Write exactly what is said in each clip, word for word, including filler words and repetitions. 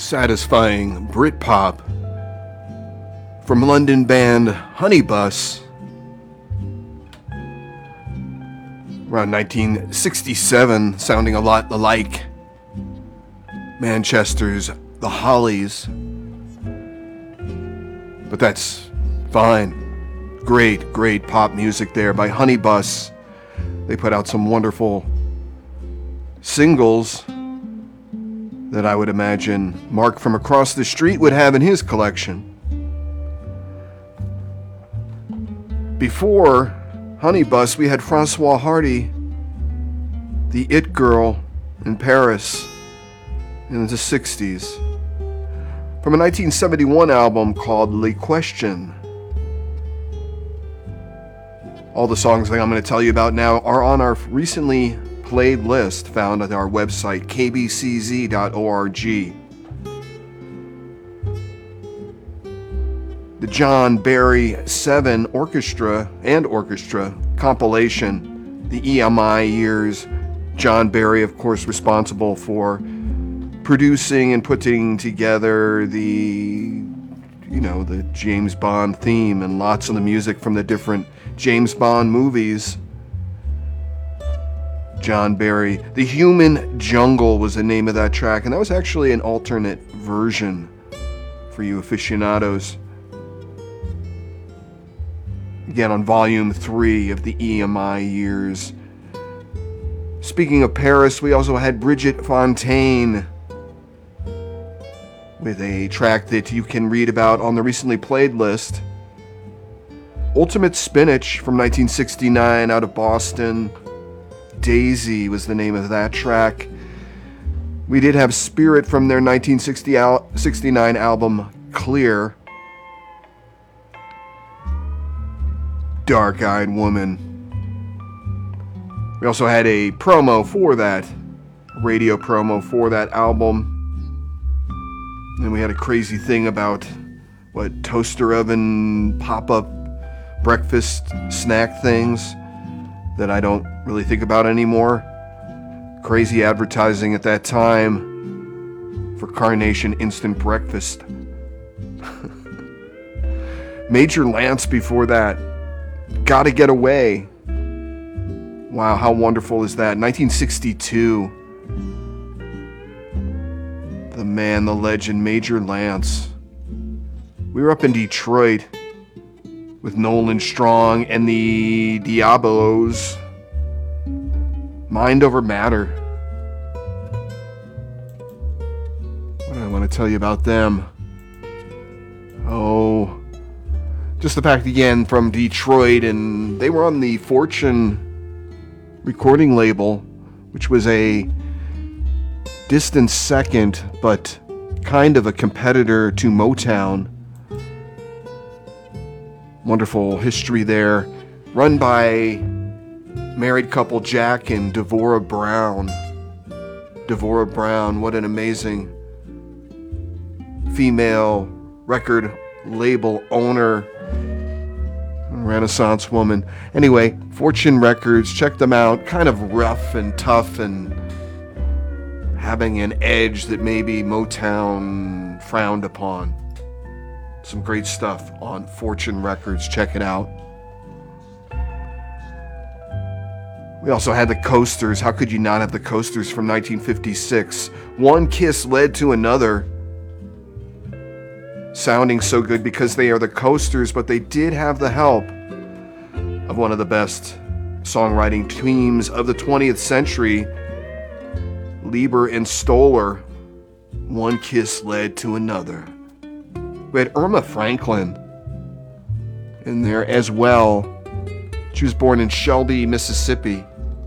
satisfying Britpop from London band Honeybus around nineteen sixty-seven, sounding a lot like Manchester's The Hollies. But that's fine. Great, great pop music there by Honeybus. They put out some wonderful singles that I would imagine Mark from across the street would have in his collection. Before Honeybus, we had Francois Hardy, the It Girl in Paris in the sixties, from a nineteen seventy-one album called Les Questions. All the songs that I'm going to tell you about now are on our recently played list found at our website, k b c z dot org. The John Barry seven Orchestra and Orchestra compilation, the E M I years. John Barry, of course, responsible for producing and putting together the, you know, the James Bond theme and lots of the music from the different James Bond movies. John Barry. The Human Jungle was the name of that track, and that was actually an alternate version for you aficionados. Again, on volume three of the E M I years. Speaking of Paris, we also had Brigitte Fontaine with a track that you can read about on the recently played list. Ultimate Spinach from nineteen sixty-nine out of Boston. Daisy was the name of that track. We did have Spirit from their nineteen sixty-nine album Clear. Dark-Eyed Woman. We also had a promo for that, radio promo for that album. And we had a crazy thing about what toaster oven pop-up breakfast snack things that I don't really think about anymore. Crazy advertising at that time for Carnation Instant Breakfast. Major Lance before that. Gotta Get Away. Wow, how wonderful is that? nineteen sixty-two. The man, the legend, Major Lance. We were up in Detroit with Nolan Strong and the Diablos. Mind Over Matter. What do I want to tell you about them? Oh, just the fact again from Detroit, and they were on the Fortune recording label, which was a distant second, but kind of a competitor to Motown. Wonderful history there, run by married couple Jack and Devorah Brown. Devorah Brown, what an amazing female record label owner, Renaissance woman. Anyway, Fortune Records, check them out. Kind of rough and tough and having an edge that maybe Motown frowned upon. Some great stuff on Fortune Records. Check it out. We also had the Coasters. How could you not have the Coasters from nineteen fifty-six? One Kiss Led to Another. Sounding so good because they are the Coasters, but they did have the help of one of the best songwriting teams of the twentieth century, Lieber and Stoller. One Kiss Led to Another. We had Irma Franklin in there as well. She was born in Shelby, Mississippi.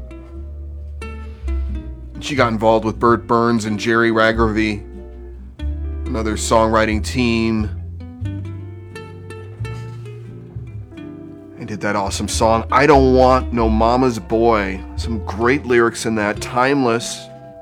She got involved with Bert Burns and Jerry Ragovi, another songwriting team, and did that awesome song, I Don't Want No Mama's Boy. Some great lyrics in that, timeless.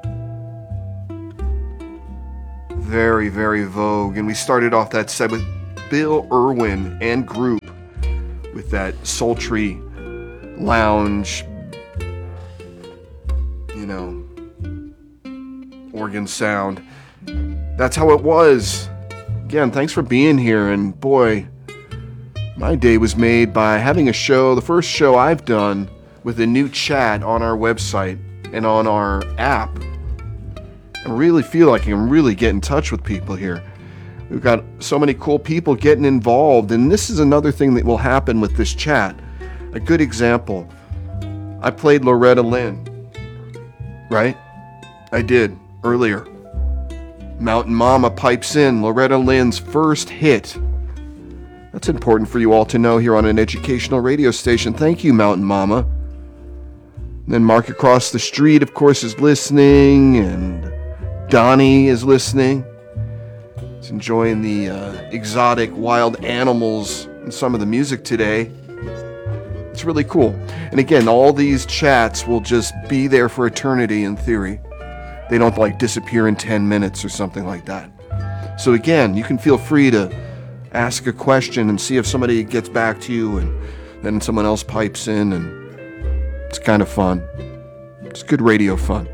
Very, very vogue. And we started off that set with Bill Irwin and group with that sultry lounge, you know, organ sound. That's how it was. Again, thanks for being here. And boy, my day was made by having a show, the first show I've done with a new chat on our website and on our app. I really feel like I can really get in touch with people here. We've got so many cool people getting involved, and this is another thing that will happen with this chat. A good example, I played Loretta Lynn, right? I did, earlier. Mountain Mama pipes in, Loretta Lynn's first hit. That's important for you all to know here on an educational radio station. Thank you, Mountain Mama. And then Mark across the street, of course, is listening, and Donnie is listening. He's enjoying the uh, exotic wild animals and some of the music today. It's really cool. And again, all these chats will just be there for eternity in theory. They don't like disappear in ten minutes or something like that. So again, you can feel free to ask a question and see if somebody gets back to you, and then someone else pipes in, and it's kind of fun. It's good radio fun.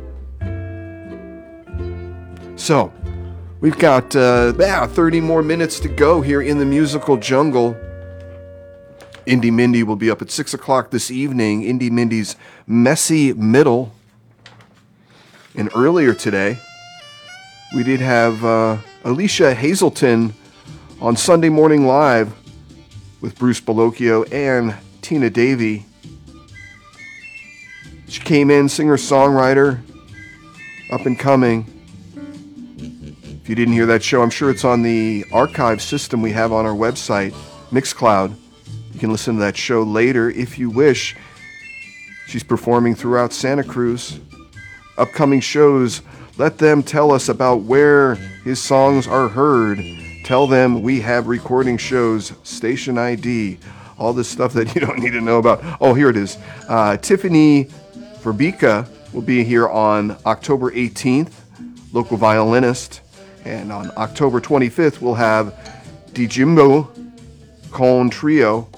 So, we've got uh, yeah, thirty more minutes to go here in the musical jungle. Indy Mindy will be up at six o'clock this evening. Indy Mindy's Messy Middle. And earlier today, we did have uh, Alicia Hazelton on Sunday Morning Live with Bruce Bellocchio and Tina Davey. She came in, singer-songwriter, up and coming. If you didn't hear that show, I'm sure it's on the archive system we have on our website, Mixcloud. You can listen to that show later if you wish. She's performing throughout Santa Cruz. Upcoming shows, let them tell us about where his songs are heard. Tell them we have recording shows, station I D, all this stuff that you don't need to know about. Oh, here it is. Uh, Tiffany Verbeeka will be here on October eighteenth, local violinist. And on October twenty-fifth, we'll have Dijimbo Con Trio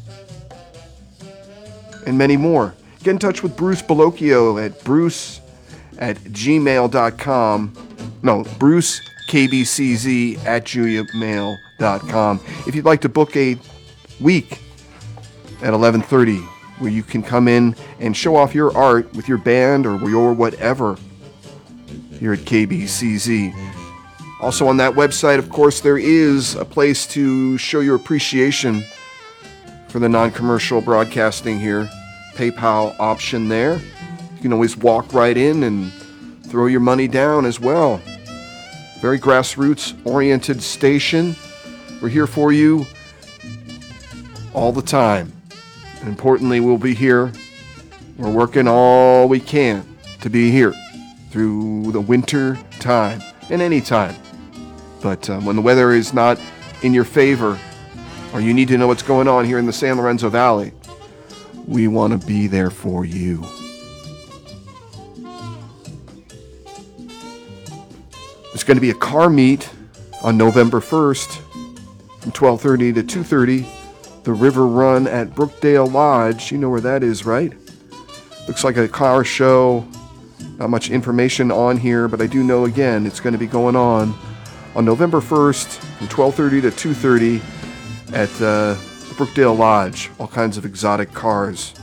and many more. Get in touch with Bruce Bellocchio at bruce at gmail dot com. No, Bruce K B C Z at gmail dot com. If you'd like to book a week at eleven thirty where you can come in and show off your art with your band or your whatever here at K B C Z. Also on that website, of course, there is a place to show your appreciation for the non-commercial broadcasting here. PayPal option there. You can always walk right in and throw your money down as well. Very grassroots-oriented station. We're here for you all the time. And importantly, we'll be here. We're working all we can to be here through the winter time and any time. But um, when the weather is not in your favor, or you need to know what's going on here in the San Lorenzo Valley, we want to be there for you. There's going to be a car meet on November first from twelve thirty to two thirty. The River Run at Brookdale Lodge. You know where that is, right? Looks like a car show. Not much information on here, but I do know, again, it's going to be going on on November first from twelve thirty to two thirty at uh, the Brookdale Lodge. All kinds of exotic cars.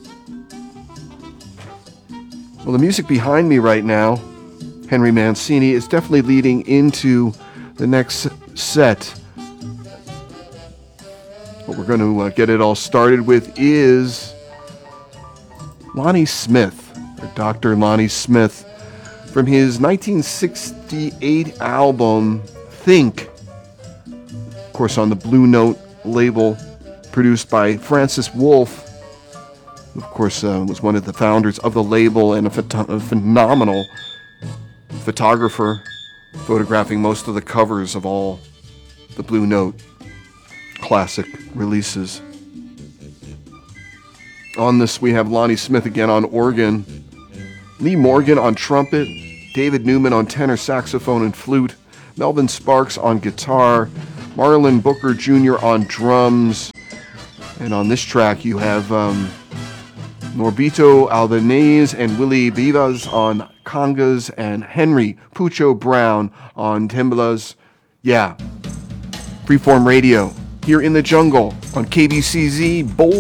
Well, the music behind me right now, Henry Mancini, is definitely leading into the next set. What we're going to uh, get it all started with is Lonnie Smith, or Doctor Lonnie Smith, from his nineteen sixty-eight album, Think. Of course, on the Blue Note label, produced by Francis Wolff. Of course, uh, was one of the founders of the label and a, photo- a phenomenal photographer, photographing most of the covers of all the Blue Note classic releases. On this, we have Lonnie Smith again on organ, Lee Morgan on trumpet, David Newman on tenor saxophone and flute, Melvin Sparks on guitar, Marlon Booker Junior on drums, and on this track you have um, Norbito Albanese and Willie Vivas on congas, and Henry Pucho Brown on timbales. Yeah, Freeform Radio here in the jungle on K B C Z. Bold